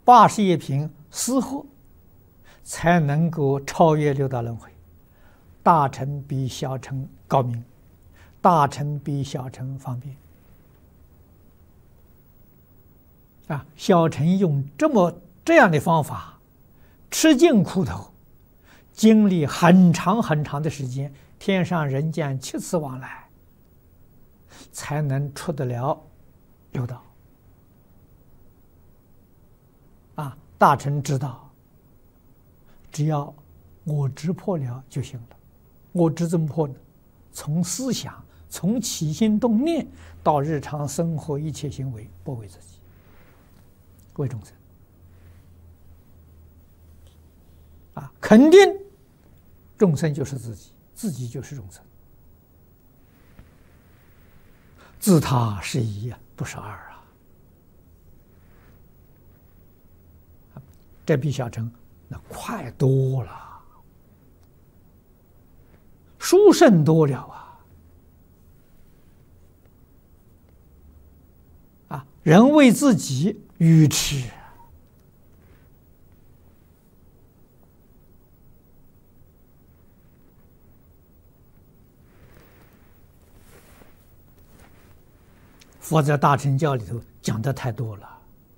81品私货，才能够超越六道轮回。大乘比小乘高明，大乘比小乘方便。小乘用这样的方法，吃尽苦头，经历很长很长的时间，天上人间7次往来，才能出得了六道。大乘知道，只要我执破了就行了。我执怎么破呢？从思想，从起心动念到日常生活一切行为，不为自己，为众生。肯定众生就是自己，自己就是众生，自他是一，不是二啊。这比小乘那快多了，殊胜多了啊！人为自己愚痴，佛在大乘教里头讲的太多了。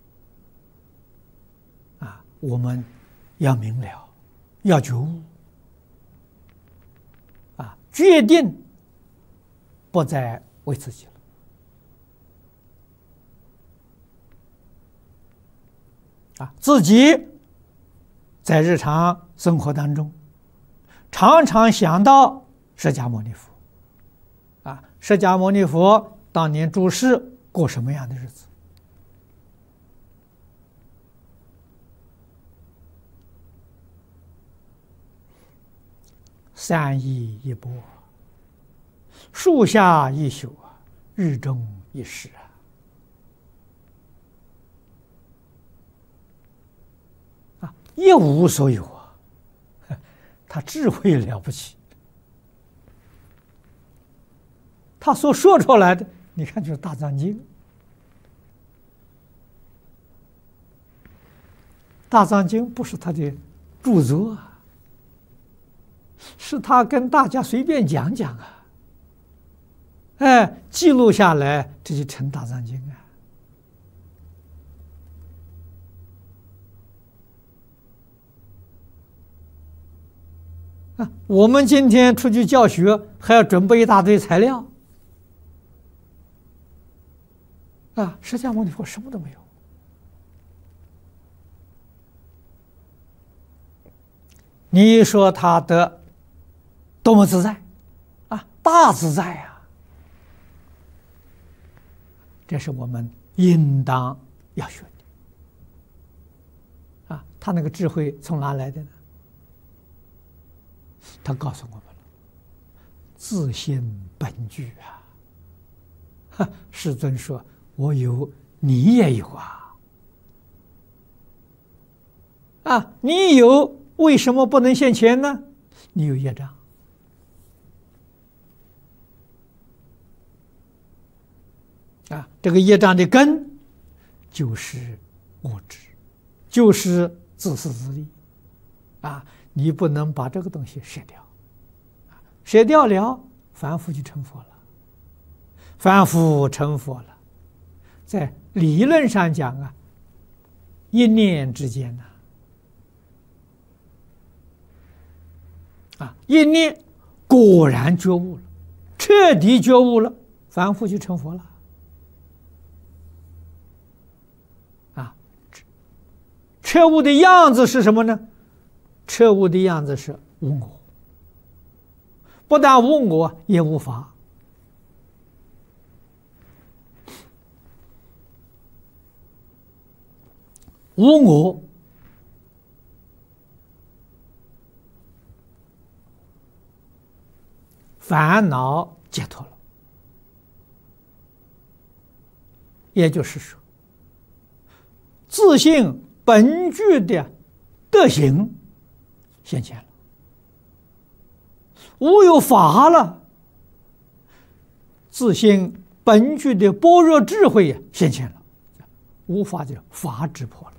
我们要明了，要觉悟，决定不再为自己了。自己在日常生活当中，常常想到释迦牟尼佛。释迦牟尼佛当年住世过什么样的日子？3衣一钵，树下一宿，日中一时一无所有他智慧了不起，他所说出来的，你看就是大藏经。大藏经不是他的著作是他跟大家随便讲讲记录下来，这就成大藏经我们今天出去教学，还要准备一大堆材料释迦牟尼佛什么都没有。你说他的多么自在大自在这是我们应当要学的他那个智慧从哪来的呢？他告诉我们了，自性本具世尊说，我有，你也有你有，为什么不能现前呢？你有业障这个业障的根就是我执，就是自私自利你不能把这个东西舍掉，舍掉了，凡夫就成佛了。凡夫成佛了，在理论上讲一念之间一念果然觉悟了，彻底觉悟了，凡夫就成佛了。彻悟的样子是什么呢？彻悟的样子是无我，不但无我，也无法。无我，烦恼解脱了，也就是说，自性本具的德行现前了，无有法了，自性本具的般若智慧现前了，无法的法智破了。